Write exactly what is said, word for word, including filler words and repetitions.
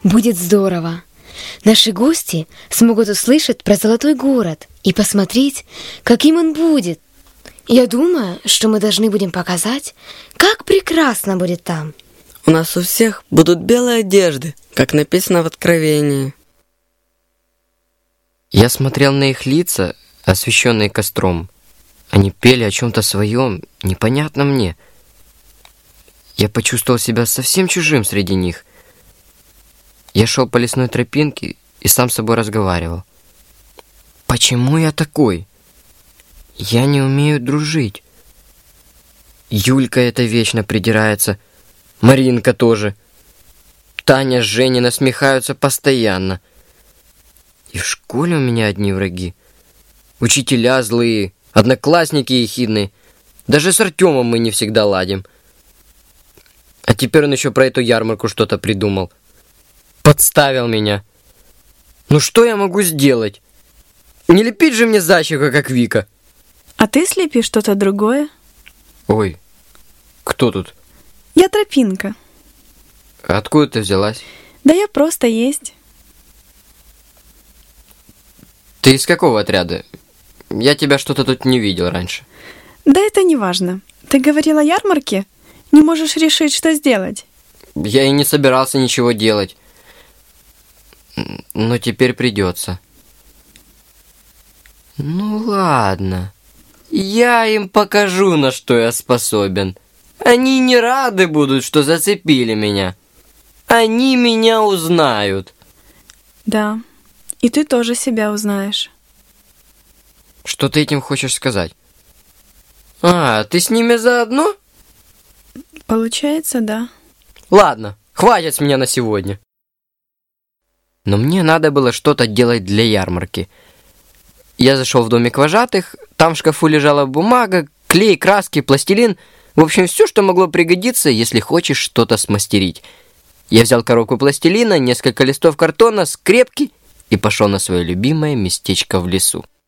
Будет здорово. Наши гости смогут услышать про Золотой город и посмотреть, каким он будет. Я думаю, что мы должны будем показать, как прекрасно будет там. У нас у всех будут белые одежды, как написано в Откровении. Я смотрел на их лица, освещенные костром. Они пели о чем-то своем, непонятно мне. Я почувствовал себя совсем чужим среди них. Я шел по лесной тропинке и сам с собой разговаривал. Почему я такой? Я не умею дружить. Юлька это вечно придирается, Маринка тоже. Таня с Женей насмехаются постоянно. И в школе у меня одни враги. Учителя злые, одноклассники ехидные. Даже с Артемом мы не всегда ладим. А теперь он еще про эту ярмарку что-то придумал. Подставил меня. Ну что я могу сделать? Не лепить же мне зайчика, как Вика. А ты слепи что-то другое? Ой, кто тут? Я Тропинка. Откуда ты взялась? Да я просто есть. Ты из какого отряда? Я тебя что-то тут не видел раньше. Да это не важно. Ты говорил о ярмарке? Не можешь решить, что сделать? Я и не собирался ничего делать. Но теперь придется. Ну ладно. Я им покажу, на что я способен. Они не рады будут, что зацепили меня. Они меня узнают. Да. И ты тоже себя узнаешь. Что ты этим хочешь сказать? А, ты с ними заодно? Получается, да. Ладно, хватит с меня на сегодня. Но мне надо было что-то делать для ярмарки. Я зашел в домик вожатых, там в шкафу лежала бумага, клей, краски, пластилин. В общем, все, что могло пригодиться, если хочешь что-то смастерить. Я взял коробку пластилина, несколько листов картона, скрепки и пошел на свое любимое местечко в лесу.